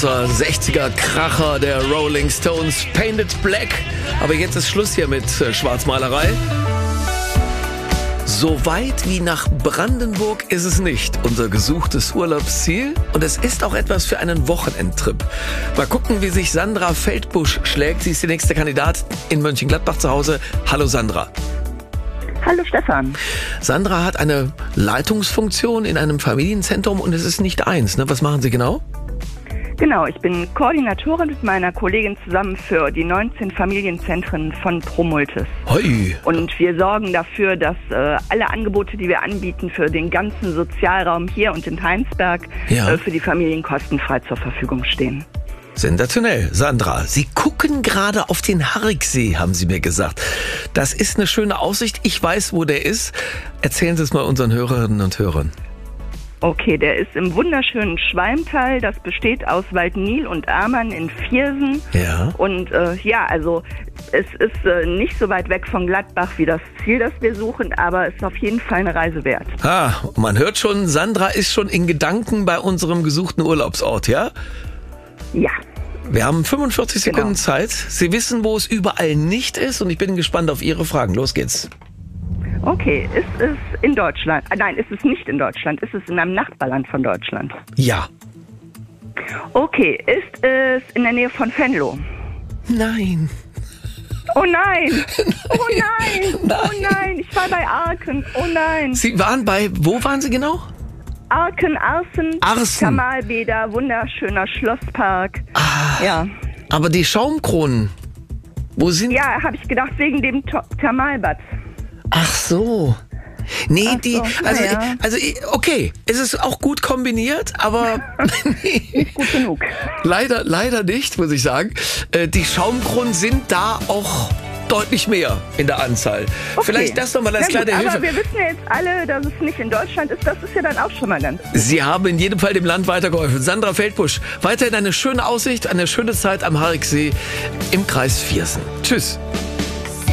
großer 60er-Kracher der Rolling Stones, Painted Black. Aber jetzt ist Schluss hier mit Schwarzmalerei. So weit wie nach Brandenburg ist es nicht, unser gesuchtes Urlaubsziel. Und es ist auch etwas für einen Wochenendtrip. Mal gucken, wie sich Sandra Feldbusch schlägt. Sie ist die nächste Kandidatin in Mönchengladbach zu Hause. Hallo Sandra. Hallo Stefan. Sandra hat eine Leitungsfunktion in einem Familienzentrum und es ist nicht eins. Ne? Was machen Sie genau? Genau, ich bin Koordinatorin mit meiner Kollegin zusammen für die 19 Familienzentren von Promultis. Hoi. Und wir sorgen dafür, dass alle Angebote, die wir anbieten für den ganzen Sozialraum hier und in Heinsberg, für die Familien kostenfrei zur Verfügung stehen. Sensationell. Sandra, Sie gucken gerade auf den Hariksee, haben Sie mir gesagt. Das ist eine schöne Aussicht. Ich weiß, wo der ist. Erzählen Sie es mal unseren Hörerinnen und Hörern. Okay, der ist im wunderschönen Schwalmtal. Das besteht aus Waldnil und Amann in Viersen. Ja. Und also es ist nicht so weit weg von Gladbach wie das Ziel, das wir suchen, aber es ist auf jeden Fall eine Reise wert. Man hört schon, Sandra ist schon in Gedanken bei unserem gesuchten Urlaubsort, ja? Ja. Wir haben 45 Sekunden Zeit. Sie wissen, wo es überall nicht ist und ich bin gespannt auf Ihre Fragen. Los geht's. Okay, ist es in Deutschland? Nein, ist es nicht in Deutschland? Ist es in einem Nachbarland von Deutschland? Ja. Okay, ist es in der Nähe von Venlo? Nein. Oh nein! Oh nein! Oh nein! Ich war bei Arken. Oh nein! Sie waren wo waren Sie genau? Arsen. Thermalbäder, wunderschöner Schlosspark. Ja. Aber die Schaumkronen, wo sind... Ja, habe ich gedacht, wegen dem Thermalbad. Ach so. Nee, okay, es ist auch gut kombiniert, aber nicht gut genug. Leider nicht, muss ich sagen. Die Schaumkronen sind da auch deutlich mehr in der Anzahl. Okay. Vielleicht das nochmal als kleine Hilfe. Aber wir wissen ja jetzt alle, dass es nicht in Deutschland ist. Das ist ja dann auch schon mal ganz gut. Sie haben in jedem Fall dem Land weitergeholfen. Sandra Feldbusch, weiterhin eine schöne Aussicht, eine schöne Zeit am Hariksee im Kreis Viersen. Tschüss.